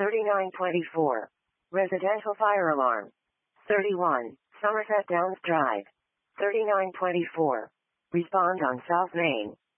3924. Residential fire alarm. 31. Somerset Downs Drive. 3924. Respond on South Main.